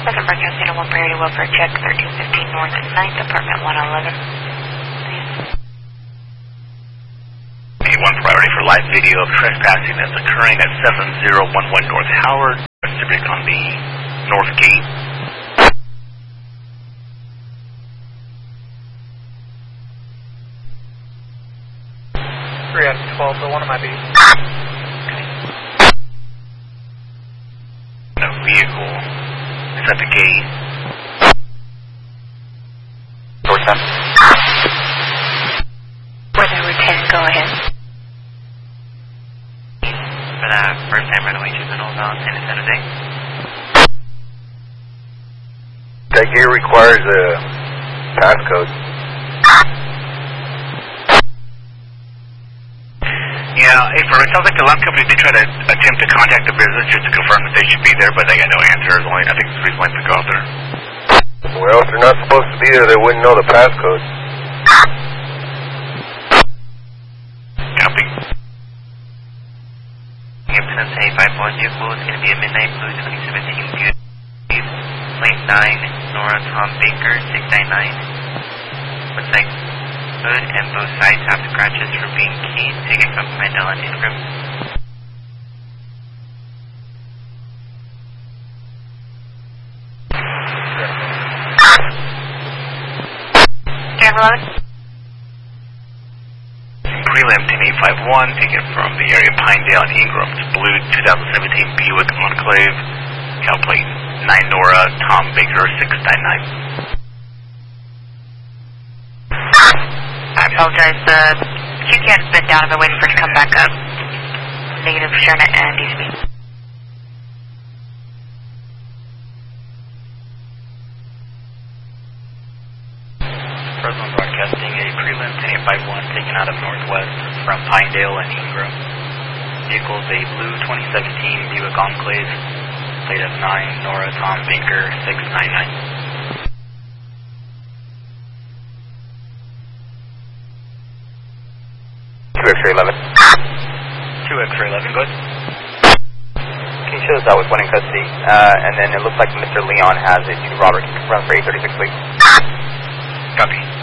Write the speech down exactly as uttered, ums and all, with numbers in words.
Present broadcasting one priority welfare check, thirteen fifteen North ninth, apartment one eleven. One priority for live video of trespassing that's occurring at seven zero one one North Howard, Pacific on the north gate. three out of twelve, but one of my beats. No vehicle is at the gate. Door ten. We're number ten, go ahead. For the first time runaway juveniles on San Jose. That gear requires a passcode. Yeah, hey, for it sounds like the alarm company did try to attempt to contact the business just to confirm that they should be there, but they got no answers. Only I think it's the reason why they go out there. Well, if they're not supposed to be there, they wouldn't know the passcode. Copy. Gibson say five one vehicle is going to be a Midnight Blue twenty seventeen Good. Plate nine, Nora Tom Baker, six nine nine. Looks like hood and both sides have scratches from being keyed, taken from Mandela and Ingram. Camera load. Prelim ten eight five one, taken from the area of Pinedale and Ingram. It's blue twenty seventeen Buick Enclave. Cal plate nine Nora Tom Baker, six nine nine. I apologize, the Q CAN's been down and been waiting for it to come back up. Negative Shernet and D C B. Fresno broadcasting a prelim ten eight five one taken out of Northwest from Pinedale and Ingram. Vehicle is a blue twenty seventeen Buick Enclave, plate of nine Nora Tom Baker, six nine nine. two X-ray eleven. two X-ray eleven, good. Can you show us that with one in custody? Uh, and then it looks like Mister Leon has it. Robert, can you confirm for eight thirty-six, please? Copy.